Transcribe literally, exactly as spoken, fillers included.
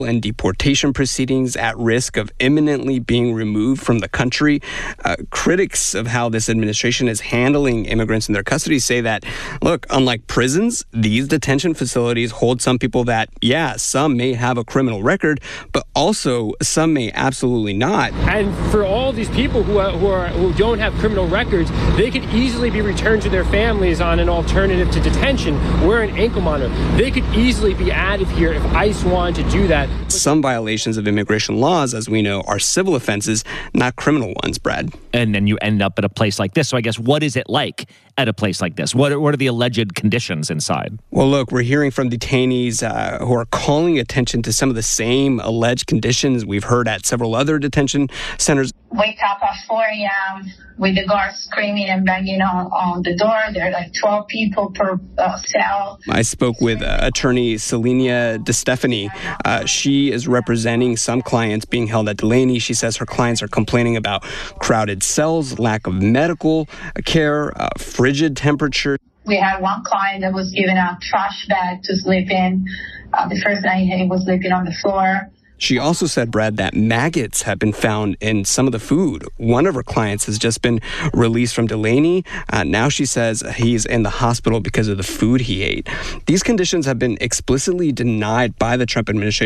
and deportation proceedings at risk of imminently being removed from the country. Uh, critics of how this administration is handling immigrants in their custody say that, look, unlike prisons, these detention facilities hold some people that, yeah, some may have a criminal record, but also some may absolutely not. And for all these people who are, who are who don't have criminal records, they could easily be returned to their families on an alternative to detention. We're an ankle monitor. They could easily be added here if ICE wanted to do that. Some violations of immigration laws, as we know, are civil offenses, not criminal ones, Brad. And then you end up at a place like this. So I guess, what is it like at a place like this? What are, what are the alleged conditions inside? Well, look, we're hearing from detainees uh, who are calling attention to some of the same alleged conditions we've heard at several other detention centers. Wake up at four a.m. with the guards screaming and banging on, on the door. There are like twelve people per uh, cell. I spoke with uh, attorney Selenia DeStefani. Uh, she is representing some clients being held at Delaney. She says her clients are complaining about crowded cells, lack of medical care, uh, frigid temperature. We had one client that was given a trash bag to sleep in. Uh, the first night he was sleeping on the floor. She also said, Brad, that maggots have been found in some of the food. One of her clients has just been released from Delaney. Uh, now she says he's in the hospital because of the food he ate. These conditions have been explicitly denied by the Trump administration.